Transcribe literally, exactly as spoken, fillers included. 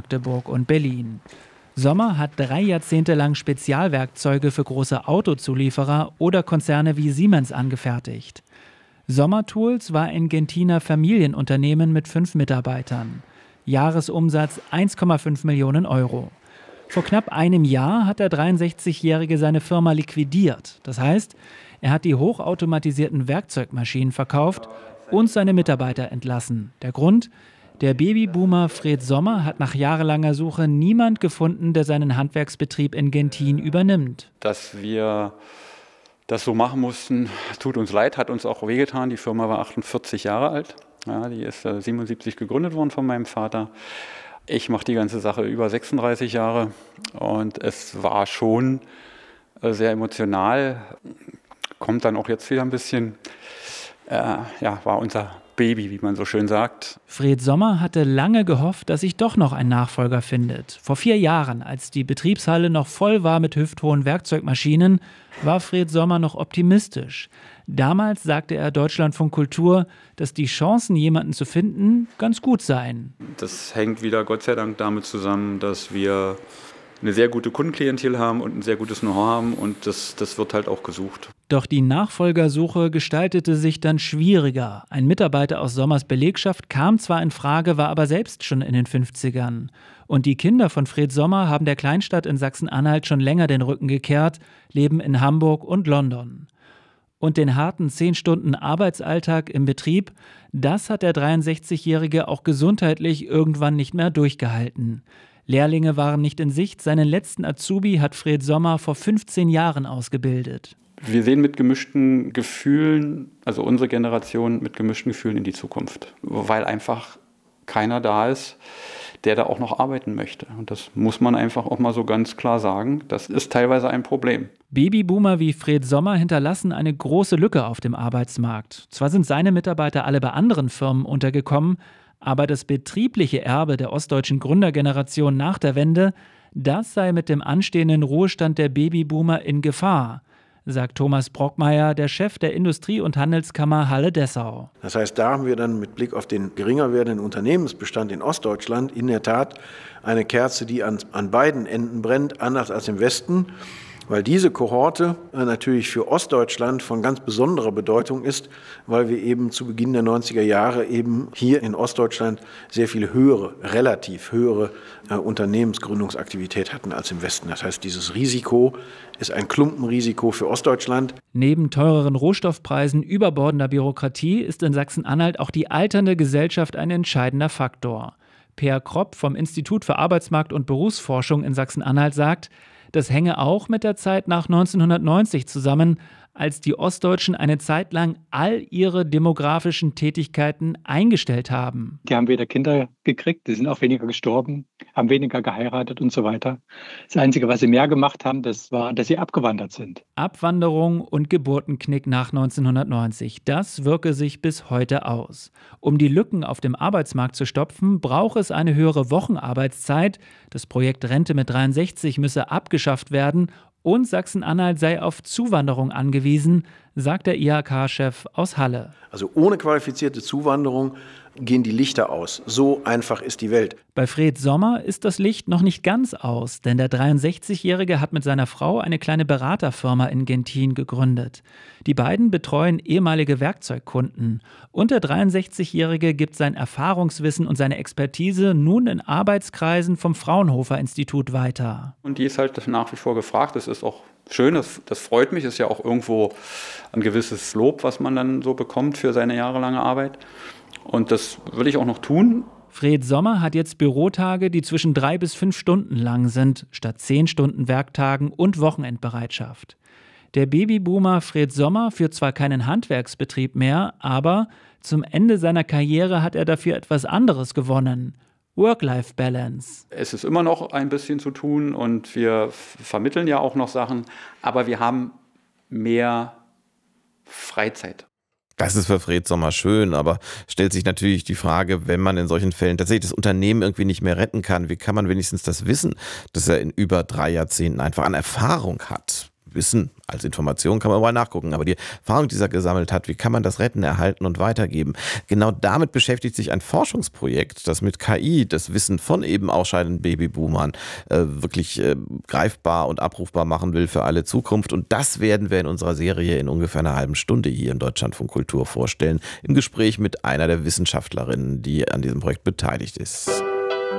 Magdeburg und Berlin. Sommer hat drei Jahrzehnte lang Spezialwerkzeuge für große Autozulieferer oder Konzerne wie Siemens angefertigt. Sommer Tools war ein Gentiner Familienunternehmen mit fünf Mitarbeitern. Jahresumsatz eins Komma fünf Millionen Euro. Vor knapp einem Jahr hat der dreiundsechzigjährige seine Firma liquidiert. Das heißt, er hat die hochautomatisierten Werkzeugmaschinen verkauft und seine Mitarbeiter entlassen. Der Grund? Der Babyboomer Fred Sommer hat nach jahrelanger Suche niemand gefunden, der seinen Handwerksbetrieb in Gentin übernimmt. Dass wir das so machen mussten, tut uns leid, hat uns auch wehgetan. Die Firma war achtundvierzig Jahre alt. Ja, die ist äh, siebenundsiebzig gegründet worden von meinem Vater. Ich mache die ganze Sache über sechsunddreißig Jahre und es war schon äh, sehr emotional. Kommt dann auch jetzt wieder ein bisschen, äh, ja, war unser Baby, wie man so schön sagt. Fred Sommer hatte lange gehofft, dass sich doch noch ein Nachfolger findet. Vor vier Jahren, als die Betriebshalle noch voll war mit hüfthohen Werkzeugmaschinen, war Fred Sommer noch optimistisch. Damals sagte er Deutschlandfunk Kultur, dass die Chancen, jemanden zu finden, ganz gut seien. Das hängt wieder Gott sei Dank damit zusammen, dass wir eine sehr gute Kundenklientel haben und ein sehr gutes Know-how haben und das, das wird halt auch gesucht. Doch die Nachfolgersuche gestaltete sich dann schwieriger. Ein Mitarbeiter aus Sommers Belegschaft kam zwar in Frage, war aber selbst schon in den fünfzigern. Und die Kinder von Fred Sommer haben der Kleinstadt in Sachsen-Anhalt schon länger den Rücken gekehrt, leben in Hamburg und London. Und den harten zehn Stunden Arbeitsalltag im Betrieb, das hat der dreiundsechzigjährige auch gesundheitlich irgendwann nicht mehr durchgehalten. Lehrlinge waren nicht in Sicht. Seinen letzten Azubi hat Fred Sommer vor fünfzehn Jahren ausgebildet. Wir sehen mit gemischten Gefühlen, also unsere Generation mit gemischten Gefühlen in die Zukunft, weil einfach keiner da ist, der da auch noch arbeiten möchte. Und das muss man einfach auch mal so ganz klar sagen. Das ist teilweise ein Problem. Babyboomer wie Fred Sommer hinterlassen eine große Lücke auf dem Arbeitsmarkt. Zwar sind seine Mitarbeiter alle bei anderen Firmen untergekommen, aber das betriebliche Erbe der ostdeutschen Gründergeneration nach der Wende, das sei mit dem anstehenden Ruhestand der Babyboomer in Gefahr, sagt Thomas Brockmeier, der Chef der Industrie- und Handelskammer Halle-Dessau. Das heißt, da haben wir dann mit Blick auf den geringer werdenden Unternehmensbestand in Ostdeutschland in der Tat eine Kerze, die an, an beiden Enden brennt, anders als im Westen. Weil diese Kohorte natürlich für Ostdeutschland von ganz besonderer Bedeutung ist, weil wir eben zu Beginn der neunziger Jahre eben hier in Ostdeutschland sehr viel höhere, relativ höhere äh, Unternehmensgründungsaktivität hatten als im Westen. Das heißt, dieses Risiko ist ein Klumpenrisiko für Ostdeutschland. Neben teureren Rohstoffpreisen, überbordender Bürokratie ist in Sachsen-Anhalt auch die alternde Gesellschaft ein entscheidender Faktor. Peer Kropp vom Institut für Arbeitsmarkt- und Berufsforschung in Sachsen-Anhalt sagt, das hänge auch mit der Zeit nach neunzehnhundertneunzig zusammen, als die Ostdeutschen eine Zeit lang all ihre demografischen Tätigkeiten eingestellt haben. Die haben weder Kinder gekriegt, die sind auch weniger gestorben, haben weniger geheiratet und so weiter. Das Einzige, was sie mehr gemacht haben, das war, dass sie abgewandert sind. Abwanderung und Geburtenknick nach neunzehnhundertneunzig, das wirke sich bis heute aus. Um die Lücken auf dem Arbeitsmarkt zu stopfen, braucht es eine höhere Wochenarbeitszeit. Das Projekt Rente mit dreiundsechzig müsse abgeschafft werden. Und Sachsen-Anhalt sei auf Zuwanderung angewiesen, sagt der I H K-Chef aus Halle. Also ohne qualifizierte Zuwanderung gehen die Lichter aus. So einfach ist die Welt. Bei Fred Sommer ist das Licht noch nicht ganz aus, denn der dreiundsechzigjährige hat mit seiner Frau eine kleine Beraterfirma in Gentin gegründet. Die beiden betreuen ehemalige Werkzeugkunden. Und der dreiundsechzigjährige gibt sein Erfahrungswissen und seine Expertise nun in Arbeitskreisen vom Fraunhofer-Institut weiter. Und die ist halt nach wie vor gefragt. Das ist auch schön, das, das freut mich. Das ist ja auch irgendwo ein gewisses Lob, was man dann so bekommt für seine jahrelange Arbeit. Und das will ich auch noch tun. Fred Sommer hat jetzt Bürotage, die zwischen drei bis fünf Stunden lang sind, statt zehn Stunden Werktagen und Wochenendbereitschaft. Der Babyboomer Fred Sommer führt zwar keinen Handwerksbetrieb mehr, aber zum Ende seiner Karriere hat er dafür etwas anderes gewonnen. Work-Life-Balance. Es ist immer noch ein bisschen zu tun und wir vermitteln ja auch noch Sachen, aber wir haben mehr Freizeit. Das ist für Fred Sommer schön, aber stellt sich natürlich die Frage, wenn man in solchen Fällen tatsächlich das Unternehmen irgendwie nicht mehr retten kann, wie kann man wenigstens das Wissen, das er in über drei Jahrzehnten einfach an Erfahrung hat? Wissen als Information kann man mal nachgucken, aber die Erfahrung, die er gesammelt hat, wie kann man das retten, erhalten und weitergeben, genau damit beschäftigt sich ein Forschungsprojekt, das mit K I das Wissen von eben ausscheidenden Babyboomern äh, wirklich äh, greifbar und abrufbar machen will für alle Zukunft. Und das werden wir in unserer Serie in ungefähr einer halben Stunde hier im Deutschlandfunk Kultur vorstellen, im Gespräch mit einer der Wissenschaftlerinnen, die an diesem Projekt beteiligt ist.